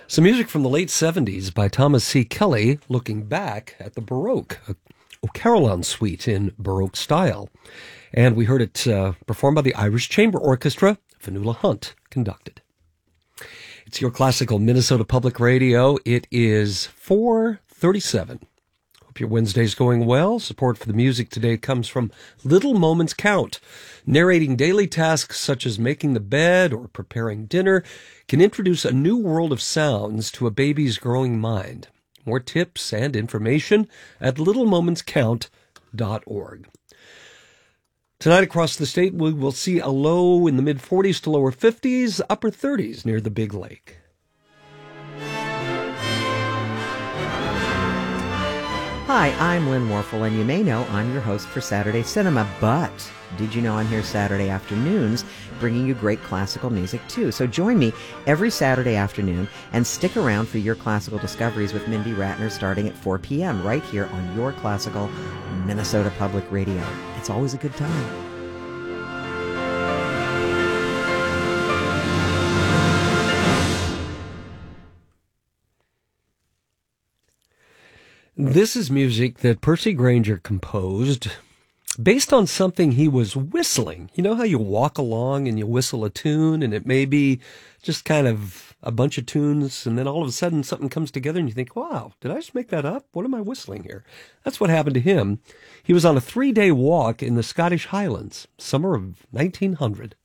Some music from the late 70s by Thomas C. Kelly, looking back at the Baroque, a Carillon suite in Baroque style. And we heard it performed by the Irish Chamber Orchestra. Fionnuala Hunt conducted. It's your classical Minnesota Public Radio. It is 4:37. Hope your Wednesday's going well. Support for the music today comes from Little Moments Count. Narrating daily tasks such as making the bed or preparing dinner can introduce a new world of sounds to a baby's growing mind. More tips and information at littlemomentscount.org. Tonight across the state, we will see a low in the mid-40s to lower 50s, upper 30s near the Big Lake. Hi, I'm Lynn Warfel, and you may know I'm your host for Saturday Cinema, but did you know I'm here Saturday afternoons bringing you great classical music too? So join me every Saturday afternoon and stick around for your classical discoveries with Mindy Ratner starting at 4 p.m. right here on your classical Minnesota Public Radio. It's always a good time. This is music that Percy Grainger composed based on something he was whistling. You know how you walk along and you whistle a tune and it may be just kind of a bunch of tunes and then all of a sudden something comes together and you think, wow, did I just make that up? What am I whistling here? That's what happened to him. He was on a 3-day walk in the Scottish Highlands, summer of 1900.